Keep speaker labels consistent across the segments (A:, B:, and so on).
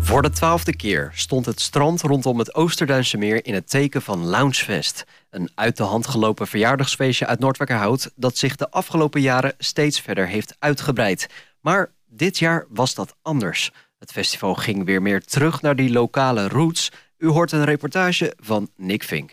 A: Voor de 12e keer stond het strand rondom het Oosterduinse meer in het teken van Loungefest. Een uit de hand gelopen verjaardagsfeestje uit Noordwijkerhout dat zich de afgelopen jaren steeds verder heeft uitgebreid. Maar dit jaar was dat anders. Het festival ging weer meer terug naar die lokale roots. U hoort een reportage van Nick Vink.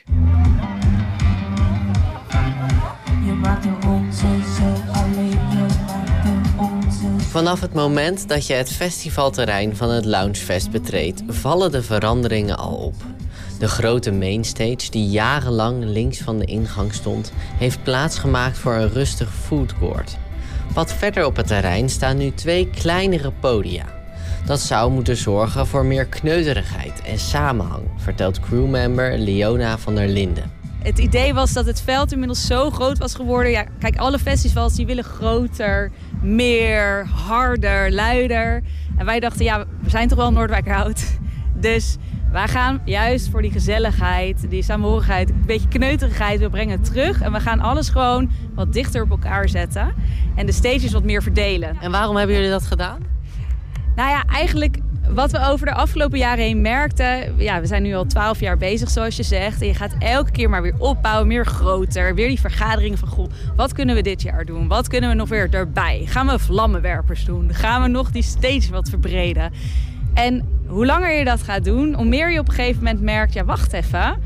B: Vanaf het moment dat je het festivalterrein van het Loungefest betreedt, vallen de veranderingen al op. De grote mainstage, die jarenlang links van de ingang stond, heeft plaatsgemaakt voor een rustig foodcourt. Wat verder op het terrein staan nu 2 kleinere podia. Dat zou moeten zorgen voor meer kneuterigheid en samenhang, vertelt crewmember Leona van der Linden.
C: Het idee was dat het veld inmiddels zo groot was geworden. Ja, kijk, alle festivals die willen groter, meer, harder, luider. En wij dachten, ja, we zijn toch wel Noordwijkerhout. Dus wij gaan juist voor die gezelligheid, die samenhorigheid, een beetje kneuterigheid, we brengen het terug. En we gaan alles gewoon wat dichter op elkaar zetten. En de stages wat meer verdelen.
B: En waarom hebben jullie dat gedaan?
C: Nou ja, eigenlijk wat we over de afgelopen jaren heen merkten. Ja, we zijn nu al 12 jaar bezig, zoals je zegt. En je gaat elke keer maar weer opbouwen, meer groter. Weer die vergaderingen van, goh, wat kunnen we dit jaar doen? Wat kunnen we nog weer erbij? Gaan we vlammenwerpers doen? Gaan we nog die stage wat verbreden? En hoe langer je dat gaat doen, hoe meer je op een gegeven moment merkt, ja, wacht even.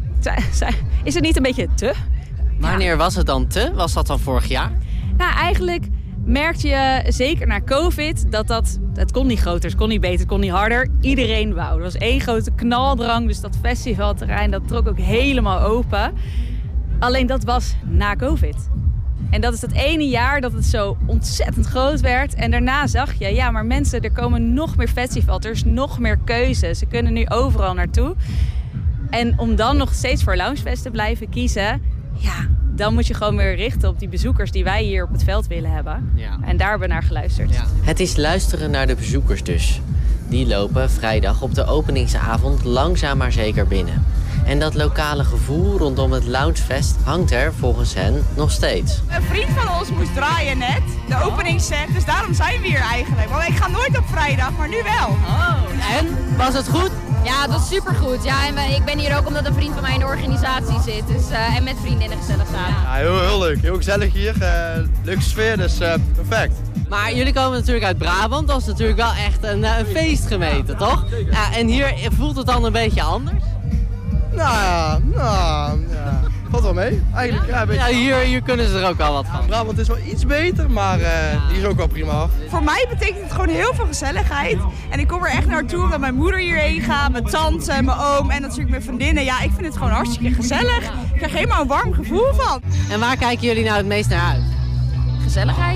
C: Is het niet een beetje te?
B: Wanneer was het dan te? Was dat dan vorig jaar?
C: Nou, eigenlijk merkte je zeker na COVID dat het kon niet groter, het kon niet beter, het kon niet harder. Iedereen wou. Er was één grote knaldrang, dus dat festivalterrein dat trok ook helemaal open. Alleen dat was na COVID. En dat is dat ene jaar dat het zo ontzettend groot werd. En daarna zag je, ja, maar mensen, er komen nog meer festivals, er is nog meer keuze. Ze kunnen nu overal naartoe. En om dan nog steeds voor Loungefest te blijven kiezen, ja, dan moet je gewoon weer richten op die bezoekers die wij hier op het veld willen hebben. Ja. En daar hebben we naar geluisterd. Ja.
B: Het is luisteren naar de bezoekers dus. Die lopen vrijdag op de openingsavond langzaam maar zeker binnen. En dat lokale gevoel rondom het Loungefest hangt er volgens hen nog steeds.
D: Een vriend van ons moest draaien net, de openingsset, dus daarom zijn we hier eigenlijk. Want ik ga nooit op vrijdag, maar nu wel.
B: Oh, en? Was het goed?
E: Ja, dat is supergoed. Ja, en ik ben hier ook omdat een vriend van mij in de organisatie zit. Dus, en met vriendinnen gezellig samen.
F: Ja, heel leuk. Heel gezellig hier. Leuke sfeer, dus perfect.
B: Maar jullie komen natuurlijk uit Brabant. Dat is natuurlijk wel echt een feestgemeente, toch? Ja, en hier voelt het dan een beetje anders?
F: Nou ja. Valt wel mee. Eigenlijk, ja, een beetje.
B: Ja, hier kunnen ze er ook al wat van.
F: Ja, Brabant is wel iets beter, maar die is ook wel prima af.
D: Voor mij betekent het gewoon heel veel gezelligheid. En ik kom er echt naartoe omdat mijn moeder hierheen gaat, mijn tante, mijn oom en natuurlijk mijn vriendinnen. Ja, ik vind het gewoon hartstikke gezellig. Ik krijg helemaal een warm gevoel van.
B: En waar kijken jullie nou het meest naar uit?
E: Gezelligheid.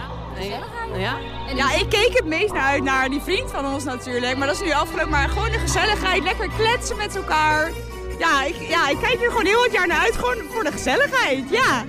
B: Ja?
D: Ja, ik keek het meest naar uit naar die vriend van ons natuurlijk. Maar dat is nu afgelopen. Maar gewoon de gezelligheid, lekker kletsen met elkaar. Ja, ik kijk er gewoon heel het jaar naar uit, gewoon voor de gezelligheid, ja.